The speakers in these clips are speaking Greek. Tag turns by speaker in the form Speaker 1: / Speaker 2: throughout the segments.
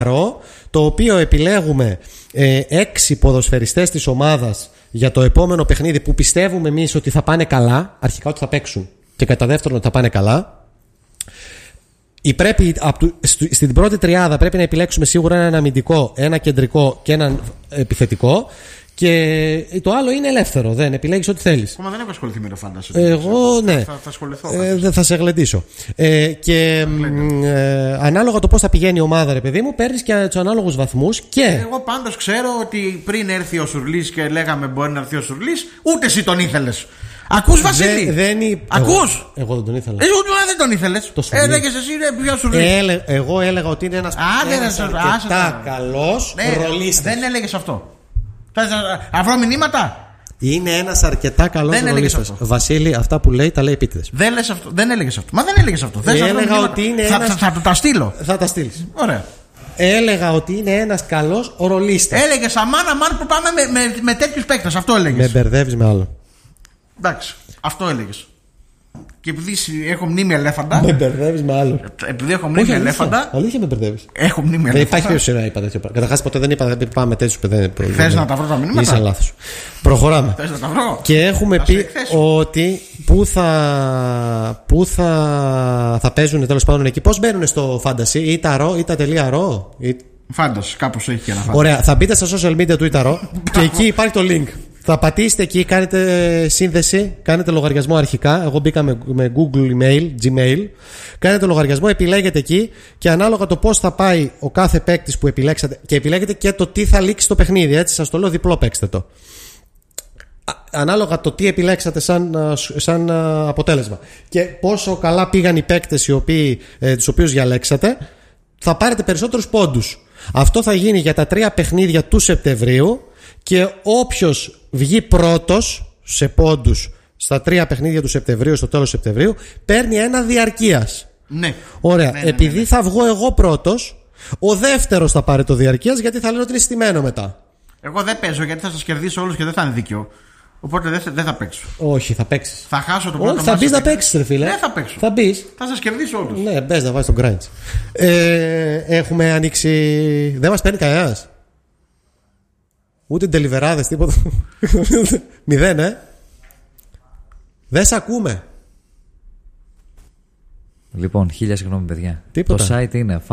Speaker 1: το οποίο επιλέγουμε 6 ποδοσφαιριστές της ομάδας για το επόμενο παιχνίδι που πιστεύουμε εμείς ότι θα πάνε καλά. Αρχικά ότι θα παίξουν και κατά δεύτερον ότι θα πάνε καλά. Στην πρώτη τριάδα πρέπει να επιλέξουμε σίγουρα έναν αμυντικό, ένα κεντρικό και έναν επιθετικό. Και το άλλο είναι ελεύθερο, δεν επιλέγεις ό,τι θέλεις.
Speaker 2: Ακόμα δεν έχω ασχοληθεί με το φάντασμα.
Speaker 1: Εγώ ναι.
Speaker 2: Θα ασχοληθώ.
Speaker 1: Δεν θα σε γλεντήσω. Ανάλογα το πώς θα πηγαίνει η ομάδα, ρε παιδί μου, παίρνεις και τους ανάλογους βαθμούς.
Speaker 2: Εγώ πάντως ξέρω ότι πριν έρθει ο Σουρλής και λέγαμε μπορεί να έρθει ο Σουρλής, ούτε εσύ τον ήθελες. Ακούς, Βασίλη? Ακούς?
Speaker 1: Εγώ δεν τον ήθελα.
Speaker 2: Ούτε δεν τον ήθελες. Έλεγες εσύ ποιο Σουρλής.
Speaker 1: Εγώ έλεγα ότι είναι ένας αρκετά καλός ρολίστας.
Speaker 2: Δεν έλεγες αυτό. Θα βρω μηνύματα.
Speaker 1: Είναι ένας αρκετά καλός ρολίστας. Βασίλη, αυτά που λέει τα λέει επίτηδες.
Speaker 2: Δεν έλεγες αυτό. Μα δεν έλεγες αυτό.
Speaker 1: Έλεγα ότι είναι
Speaker 2: θα του τα στείλω.
Speaker 1: Θα τα στείλεις.
Speaker 2: Ωραία.
Speaker 1: Έλεγα ότι είναι ένας καλός ρολίστας.
Speaker 2: Έλεγες αμάν που πάμε με τέτοιους παίκτες. Αυτό έλεγες.
Speaker 1: Με μπερδεύεις με άλλο.
Speaker 2: Εντάξει, αυτό έλεγες. Και επειδή έχω μνήμη ελέφαντα.
Speaker 1: Με μπερδεύεις με άλλο.
Speaker 2: Επειδή έχω μνήμη ελέφαντα.
Speaker 1: Αλήθεια με μπερδεύεις.
Speaker 2: Έχω μνήμη ελέφαντα.
Speaker 1: Δεν υπάρχει περίπτωση να είπα τέτοιο πράγμα. Καταρχάς ποτέ δεν είπα δεν πάμε τέτοιους παιδεύει.
Speaker 2: Θες να τα βρω τα μηνύματα?
Speaker 1: Είσαι λάθος. Προχωράμε.
Speaker 2: Θες να τα βρω?
Speaker 1: Και έχουμε πει ότι πού θα παίζουν τέλος πάντων εκεί. Πώς μπαίνουν στο Fantasy, ή τα ρο ή τα .ro.
Speaker 2: Fantasy, κάπως έχει και ένα Fantasy.
Speaker 1: Ωραία, θα μπείτε στα social media του ita.ro και εκεί υπάρχει το link. Θα πατήσετε εκεί, κάνετε σύνδεση, κάνετε λογαριασμό αρχικά. Εγώ μπήκα με Google Gmail. Κάνετε λογαριασμό, επιλέγετε εκεί και ανάλογα το πώς θα πάει ο κάθε παίκτης που επιλέξατε. Και επιλέγετε και το τι θα λήξει το παιχνίδι. Έτσι, σας το λέω, διπλό παίξτε το. Ανάλογα το τι επιλέξατε σαν αποτέλεσμα και πόσο καλά πήγαν οι παίκτες τους οποίους διαλέξατε, θα πάρετε περισσότερους πόντους. Αυτό θα γίνει για τα 3 παιχνίδια του Σεπτεμβρίου. Και όποιος βγει πρώτος σε πόντους στα 3 παιχνίδια του Σεπτεμβρίου, στο τέλος Σεπτεμβρίου, παίρνει ένα διαρκείας.
Speaker 2: Ναι.
Speaker 1: Ωραία. Επειδή θα βγω εγώ πρώτος, ο δεύτερος θα πάρει το διαρκείας, γιατί θα λένε ότι είναι στημένο μετά.
Speaker 2: Εγώ δεν παίζω γιατί θα σας κερδίσω όλους και δεν θα είναι δίκαιο. Οπότε δεν θα παίξω.
Speaker 1: Όχι, θα παίξεις.
Speaker 2: Θα χάσω το πρώτο.
Speaker 1: Όχι, θα μπεις να παίξεις, ρε φίλε.
Speaker 2: Δεν θα παίξω.
Speaker 1: Θα μπεις.
Speaker 2: Θα σας κερδίσω όλους.
Speaker 1: Ναι, μπες να βάζεις τον grind. Έχουμε ανοίξει. Δεν μας παίρνει κανένας. Ούτε ντελιβεράδες, τίποτα. 0, Δεν σ' ακούμε.
Speaker 3: Λοιπόν, 1000 συγγνώμη παιδιά.
Speaker 1: Τίποτα.
Speaker 3: Το site είναι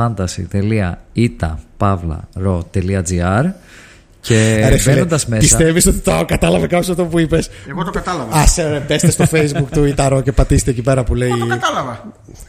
Speaker 3: fantasy.ita.gr και μπαίνοντας μέσα.
Speaker 1: Πιστεύεις ότι το κατάλαβε κάποιος αυτό που είπες?
Speaker 2: Εγώ το κατάλαβα.
Speaker 1: Άσε ρε, πέστε στο Facebook του ita.ro και πατήστε εκεί πέρα που λέει.
Speaker 2: Εγώ το κατάλαβα.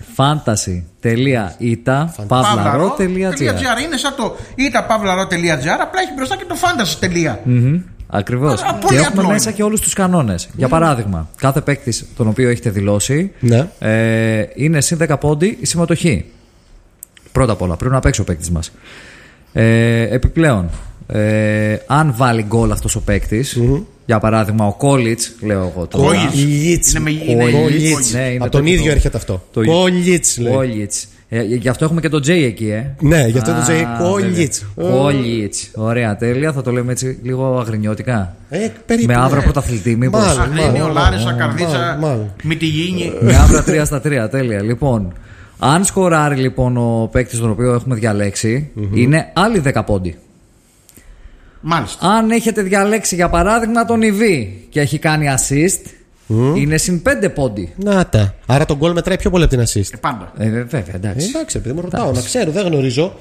Speaker 3: fantasy.ita.gr.
Speaker 2: Είναι σαν το ita.ro.gr, απλά έχει μπροστά και το fantasy.
Speaker 3: Ακριβώς. Και έχουμε μέσα και όλους τους κανόνες. Για παράδειγμα, κάθε παίκτης τον οποίο έχετε δηλώσει είναι συν 10 πόντι η συμμετοχή. Πρώτα απ' όλα, πρέπει να παίξει ο παίκτης μας. Επιπλέον, αν βάλει γκολ αυτός ο παίκτης, για παράδειγμα ο Κόλιτς, λέω εγώ τώρα.
Speaker 1: Κόλιτς. Από τον ίδιο έρχεται αυτό. Κόλιτς λέει.
Speaker 3: Γι' αυτό έχουμε και το J εκεί,
Speaker 1: Ναι, γι' αυτό το J. Κόλιτς.
Speaker 3: Κόλιτς. Ωραία, τέλεια. Θα το λέμε έτσι λίγο αγρινιώτικα.
Speaker 1: Περίπου.
Speaker 3: Με άβρα πρωταθλητή, μήπως.
Speaker 2: Είναι ο Λάρισα, Καρδίτσα, Μυτιγίνη.
Speaker 3: Με άβρα 3-3, τέλεια. Λοιπόν, αν σκοράρει λοιπόν ο παίκτης τον οποίο έχουμε διαλέξει, είναι άλλοι 10 πόντι.
Speaker 2: Μάλιστα.
Speaker 3: Αν έχετε διαλέξει για παράδειγμα τον Ιβί και έχει κάνει assist, είναι συν 5 πόντι.
Speaker 1: Να τα. Άρα τον γκολ μετράει πιο πολύ από την assist.
Speaker 2: Πάντα.
Speaker 3: Βέβαια, εντάξει.
Speaker 1: Εντάξει, επειδή μου ρωτάω, να ξέρω, δεν γνωρίζω.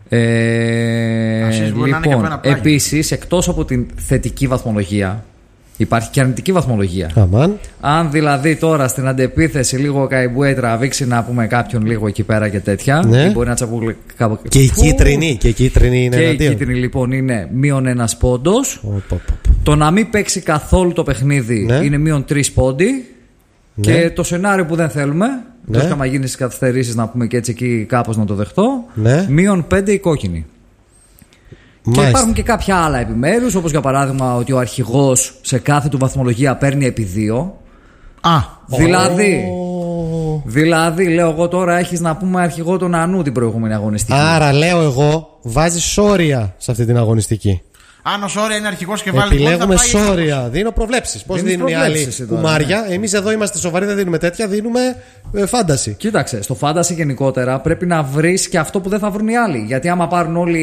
Speaker 3: Λοιπόν, επίσης, εκτός από την θετική βαθμολογία, υπάρχει και αρνητική βαθμολογία.
Speaker 1: Αμάν.
Speaker 3: Αν δηλαδή τώρα στην αντεπίθεση λίγο ο Καϊμπουέ τραβήξει να πούμε κάποιον λίγο εκεί πέρα και τέτοια,
Speaker 1: ναι.
Speaker 3: Μπορεί να τσαπούλει κάπου.
Speaker 1: Και η κίτρινη είναι
Speaker 3: και
Speaker 1: εναντίον.
Speaker 3: Η κίτρινη λοιπόν είναι μείον 1 πόντος. Το να μην παίξει καθόλου το παιχνίδι είναι μείον 3 πόντι. Ναι. Και το σενάριο που δεν θέλουμε, τόσο άμα γίνει στις καθυστερήσεις να πούμε και έτσι εκεί κάπως να το δεχτώ, μείον 5 η κόκκινη. Μάλιστα. Και υπάρχουν και κάποια άλλα επιμέρους, όπως για παράδειγμα ότι ο αρχηγός σε κάθε του βαθμολογία παίρνει επί 2. Δηλαδή, λέω εγώ τώρα, έχεις να πούμε αρχηγό τον Ανού την προηγούμενη αγωνιστική.
Speaker 1: Άρα, λέω εγώ, βάζεις όρια σε αυτή την αγωνιστική.
Speaker 2: Αν ο Σόρια είναι αρχηγός και βάλει.
Speaker 1: Επιλέγουμε Σόρια. Δίνω προβλέψεις. Πώς δίνουν οι άλλοι κουμάρια. Εμείς εδώ είμαστε σοβαροί, δεν δίνουμε τέτοια. Δίνουμε φάνταση.
Speaker 3: Κοίταξε, στο φάνταση γενικότερα πρέπει να βρεις και αυτό που δεν θα βρουν οι άλλοι. Γιατί άμα πάρουν όλοι